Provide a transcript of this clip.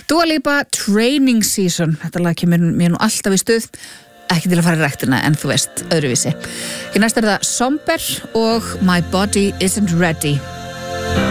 Dua Lipa, Training Season. Þetta lag kemur mér nú alltaf í stuð. Ekki til að fara í ræktina, en þú veist, öðruvísi. Í næst það Somber og My Body Isn't Ready.